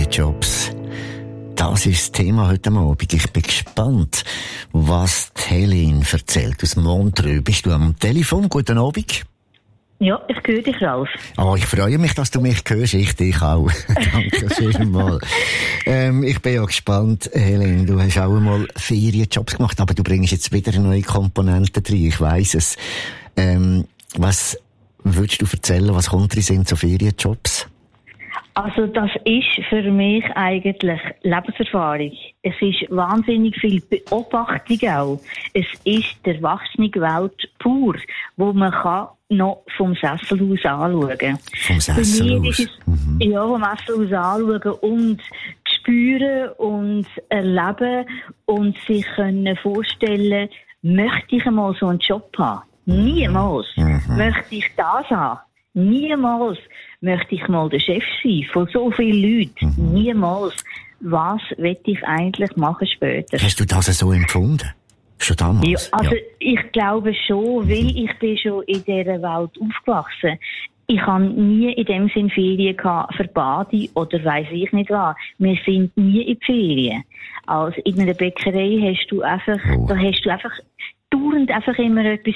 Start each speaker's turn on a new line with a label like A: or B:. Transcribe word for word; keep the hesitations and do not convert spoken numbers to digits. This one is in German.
A: Ferienjobs. Das ist das Thema heute Abend. Ich bin gespannt, was die Helene erzählt aus Montreux. Bist du am Telefon? Guten Abend.
B: Ja, ich höre dich, Ralf.
A: Oh, ich freue mich, dass du mich hörst. Ich dich auch. Danke vielmals. ähm, ich bin ja gespannt, Helene. Du hast auch einmal Ferienjobs gemacht, aber du bringst jetzt wieder eine neue Komponente rein. Ich weiss es. Ähm, was würdest du erzählen? Was kommt drin sind so Ferienjobs?
B: Also das ist für mich eigentlich Lebenserfahrung. Es ist wahnsinnig viel Beobachtung auch. Es ist die erwachsene Welt pur, wo man kann noch vom Sessel aus anschauen kann.
A: Vom Sessel aus?
B: Es, mhm. Ja, vom Sessel aus anschauen und spüren und erleben und sich können vorstellen, möchte ich einmal so einen Job haben? Niemals. Mhm. Möchte ich das haben? Niemals. Möchte ich mal der Chef sein von so vielen Leuten? Mhm. Niemals. Was will ich eigentlich machen später?
A: Hast du das so empfunden? Schon damals?
B: Ja, also
A: ja.
B: Ich glaube schon, weil mhm. ich bin schon in dieser Welt aufgewachsen. Ich habe nie in dem Sinn Ferien gehabt für Badi oder weiss ich nicht was. Wir sind nie in die Ferien. Also in einer Bäckerei hast du einfach, oh. da hast du einfach dauernd einfach immer etwas